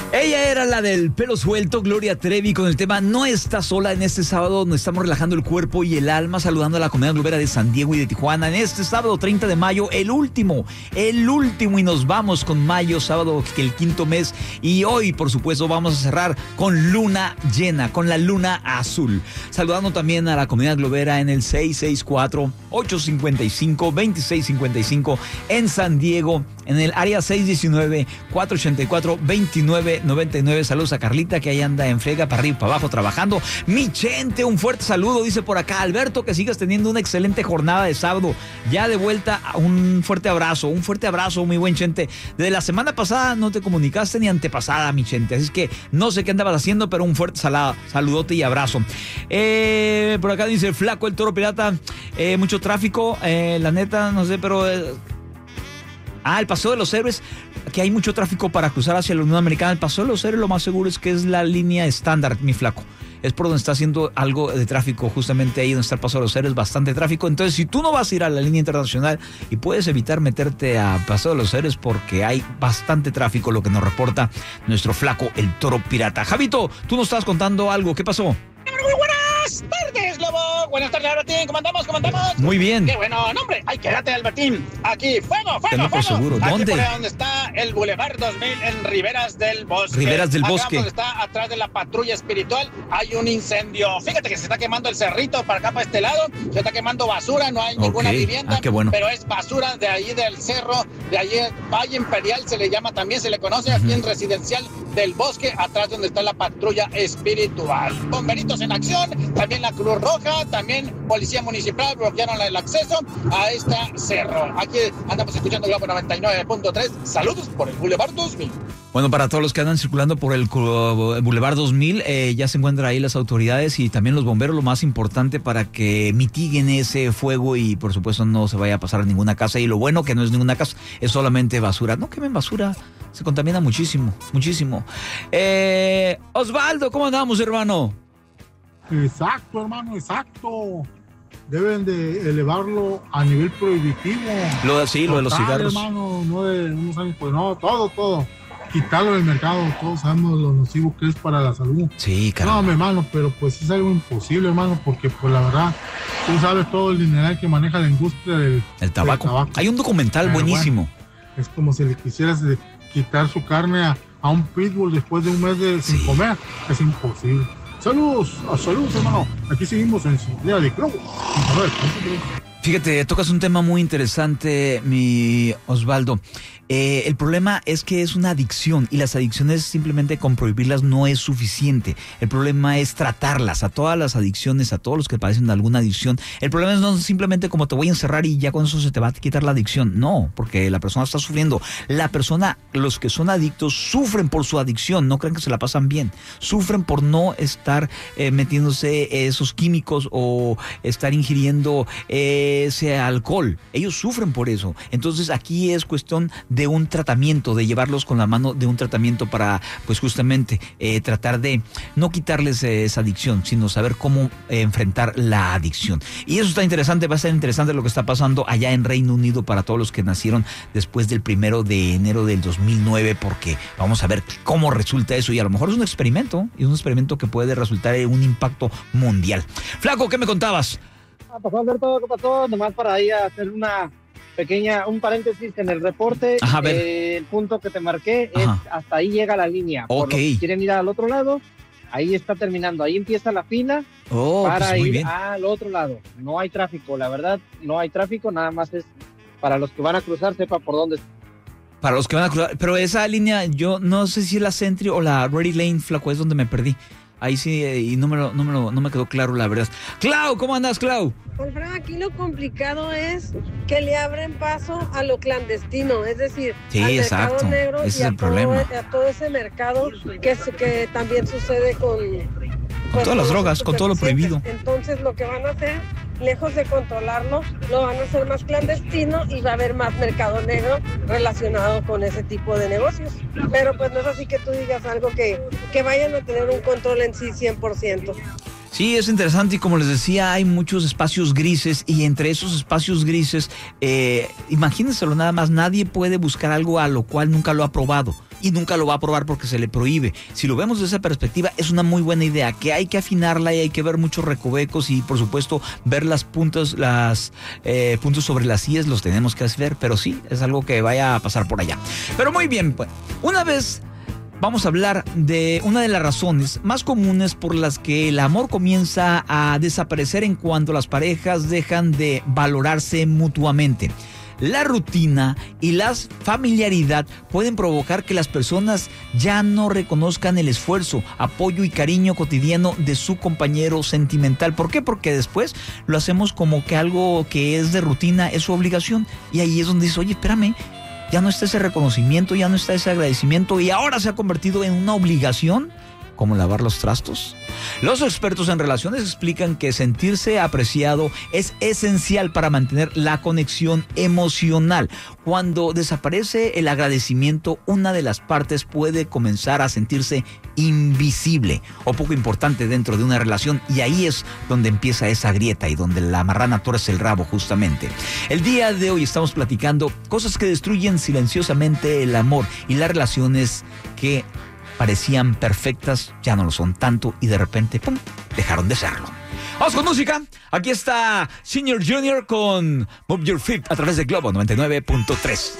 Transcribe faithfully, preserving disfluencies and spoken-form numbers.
Ella era la del pelo suelto, Gloria Trevi, con el tema No Estás Sola. En este sábado nos estamos relajando el cuerpo y el alma, saludando a la comunidad globera de San Diego y de Tijuana. En este sábado treinta de mayo, el último, el último, y nos vamos con mayo, sábado, el quinto mes. Y hoy, por supuesto, vamos a cerrar con luna llena, con la luna azul. Saludando también a la comunidad globera en el seis seis cuatro, ocho cinco cinco, dos seis cinco cinco en San Diego, en el área seis uno nueve, cuatro ocho cuatro, dos nueve noventa y nueve. Saludos a Carlita, que ahí anda en frega, para arriba y para abajo trabajando. Mi Chente, un fuerte saludo, dice por acá Alberto, que sigas teniendo una excelente jornada de sábado. Ya de vuelta, un fuerte abrazo, un fuerte abrazo, muy buen Chente. Desde la semana pasada no te comunicaste ni antepasada, mi Chente, así es que no sé qué andabas haciendo, pero un fuerte salada, saludote y abrazo. Eh, por acá dice Flaco, el Toro Pirata, eh, mucho tráfico, eh, la neta, no sé, pero... Eh, Ah, el Paseo de los Héroes, que hay mucho tráfico para cruzar hacia la Unión Americana. El Paseo de los Héroes, lo más seguro es que es la línea estándar, mi Flaco. Es por donde está haciendo algo de tráfico, justamente ahí donde está el Paseo de los Héroes, bastante tráfico. Entonces, si tú no vas a ir a la línea internacional y puedes evitar meterte a Paseo de los Héroes porque hay bastante tráfico, lo que nos reporta nuestro Flaco, el Toro Pirata. Javito, tú nos estabas contando algo, ¿qué pasó? Muy buenas tardes, Lobo. Buenas tardes, Albertín. ¿Cómo andamos? ¿Cómo andamos? Muy bien. Qué bueno nombre. Ay, quédate, Albertín. Aquí, fuego, fuego, Tengo por fuego. seguro. Aquí ¿Dónde? por donde está el Boulevard dos mil en Riberas del Bosque. Riberas del Acá Bosque. donde está atrás de la patrulla espiritual hay un incendio. Fíjate que se está quemando el cerrito para acá, para este lado. Se está quemando basura. No hay ninguna Ok. vivienda. Ah, qué bueno. Pero es basura de ahí del cerro, de ahí Valle Imperial se le llama también, se le conoce aquí en Residencial del Bosque, atrás donde está la patrulla espiritual. Bomberitos en acción, también la Cruz Roja, también Policía Municipal bloquearon el acceso a este cerro. Aquí andamos escuchando Globo noventa y nueve punto tres. Saludos por el Boulevard dos mil. Bueno, para todos los que andan circulando por el Boulevard dos mil, eh, ya se encuentran ahí las autoridades y también los bomberos, lo más importante para que mitiguen ese fuego y por supuesto no se vaya a pasar a ninguna casa. Y lo bueno que no es ninguna casa, es solamente basura. No quemen basura, se contamina muchísimo, muchísimo. Eh, Osvaldo, ¿cómo andamos, hermano? Exacto, hermano, exacto. Deben de elevarlo a nivel prohibitivo. Lo de, sí, lo de los Total, cigarros. hermano, no de unos años, pues no, todo, todo. Quitarlo del mercado, todos sabemos lo nocivo que es para la salud. Sí, caramba. No, mi hermano, pero pues es algo imposible, hermano, porque pues la verdad, tú sabes todo el dineral que maneja la industria del, El tabaco. del tabaco. Hay un documental Pero buenísimo. bueno, es como si le quisieras de quitar su carne a, a un pitbull después de un mes de, sin Sí. comer. Es imposible. Saludos, a saludos, hermano. Aquí seguimos en Sintonía de Globo. A ver, Fíjate, tocas un tema muy interesante, mi Osvaldo. Eh, el problema es que es una adicción y las adicciones simplemente con prohibirlas no es suficiente. El problema es tratarlas, a todas las adicciones, a todos los que padecen de alguna adicción. El problema es no simplemente como te voy a encerrar y ya con eso se te va a quitar la adicción. No, porque la persona está sufriendo. La persona, los que son adictos sufren por su adicción, no crean que se la pasan bien. Sufren por no estar eh, metiéndose esos químicos o estar ingiriendo ese alcohol. Ellos sufren por eso. Entonces aquí es cuestión de un tratamiento, de llevarlos con la mano de un tratamiento para, pues justamente, eh, tratar de no quitarles eh, esa adicción, sino saber cómo eh, enfrentar la adicción. Y eso está interesante, va a ser interesante lo que está pasando allá en Reino Unido para todos los que nacieron después del primero de enero del dos mil nueve, porque vamos a ver cómo resulta eso y a lo mejor es un experimento, y un experimento que puede resultar en un impacto mundial. Flaco, ¿qué me contabas? ¿Qué pasó, Alberto? ¿Qué pasó? Nomás para ahí hacer una pequeña, un paréntesis en el reporte. Ajá, a ver. Eh, el punto que te marqué Ajá. es hasta ahí llega la línea. Por Ok. los que quieren ir al otro lado, ahí está terminando. Ahí empieza la fila Oh, para pues muy ir bien. al otro lado. No hay tráfico, la verdad, no hay tráfico, nada más es para los que van a cruzar, sepa por dónde. Para los que van a cruzar. Pero esa línea, yo no sé si es la Sentry o la Ready Lane, Flaco, es donde me perdí. Ahí sí, eh, y no me, lo, no, me lo, no me quedó claro, la verdad. Clau, ¿cómo andas, Clau? Alfredo, aquí lo complicado es que le abren paso a lo clandestino, es decir, Sí, al exacto. mercado negro Ese y es a el todo, problema. a todo ese mercado que, es- que también sucede con... Con todas las los drogas, con todo lo prohibido. estupefacientes. Entonces lo que van a hacer, lejos de controlarlo, lo van a hacer más clandestino y va a haber más mercado negro relacionado con ese tipo de negocios. Pero pues no es así que tú digas algo que, que vayan a tener un control en sí cien por ciento. Sí, es interesante y como les decía, hay muchos espacios grises y entre esos espacios grises, eh, imagínenselo nada más, nadie puede buscar algo a lo cual nunca lo ha probado. y nunca lo va a probar porque se le prohíbe. Si lo vemos desde esa perspectiva, es una muy buena idea, que hay que afinarla y hay que ver muchos recovecos y, por supuesto, ver las puntos, las eh, puntos sobre las íes, los tenemos que hacer, pero sí, es algo que vaya a pasar por allá. Pero muy bien, pues, una vez vamos a hablar de una de las razones más comunes por las que el amor comienza a desaparecer en cuanto las parejas dejan de valorarse mutuamente. La rutina y la familiaridad pueden provocar que las personas ya no reconozcan el esfuerzo, apoyo y cariño cotidiano de su compañero sentimental. ¿Por qué? Porque después lo hacemos como que algo que es de rutina es su obligación. Y ahí es donde dice, oye, espérame, ya no está ese reconocimiento, ya no está ese agradecimiento y ahora se ha convertido en una obligación, como lavar los trastos. Los expertos en relaciones explican que sentirse apreciado es esencial para mantener la conexión emocional. Cuando desaparece el agradecimiento, una de las partes puede comenzar a sentirse invisible o poco importante dentro de una relación, y ahí es donde empieza esa grieta y donde la marrana tuerce el rabo justamente. El día de hoy estamos platicando cosas que destruyen silenciosamente el amor y las relaciones que parecían perfectas, ya no lo son tanto y de repente, ¡pum!, dejaron de serlo. Vamos con música. Aquí está Senior Junior con Move Your Feet a través de Globo noventa y nueve punto tres.